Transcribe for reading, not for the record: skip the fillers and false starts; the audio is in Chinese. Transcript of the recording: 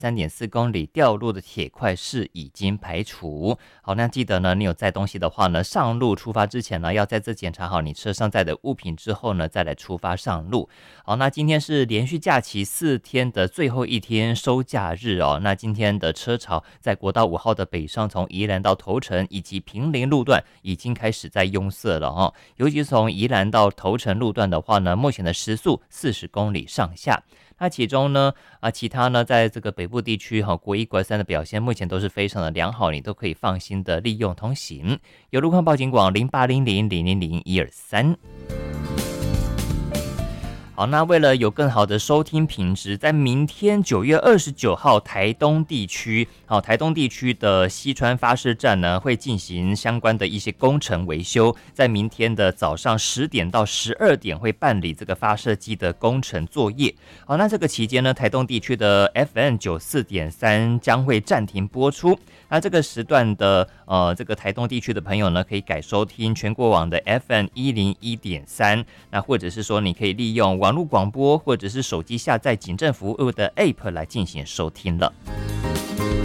3.4公里掉落的铁块是已经排除。好，那记得呢，你有载东西的话呢，上路出发之前呢，要再次检查好你车上载的物品之后呢，再来出发上路。好，那今天是连续假期4天的最后一天收假日哦。那今天的车潮在国道5号的北上，从宜兰到头城以及坪林路段已经开始在拥塞了哦。尤其是从宜兰到头城路段的话呢，目前的时速40公里上下。那其中呢，其他呢，在这个北部地区国1、国2的表现目前都是非常的良好，你都可以放心的利用通行。有路况报警广0800000123。好，那为了有更好的收听品质，在明天9月29号，台东地区的西川发射站呢，会进行相关的一些工程维修，在明天的早上10点到12点会办理这个发射机的工程作业。好，那这个期间呢，台东地区的 FM94.3 将会暂停播出。那这个时段的这个台东地区的朋友呢，可以改收听全国网的 FM101.3，那或者是说你可以利用网络广播或者是手机下载警政服务的 App 来进行收听了。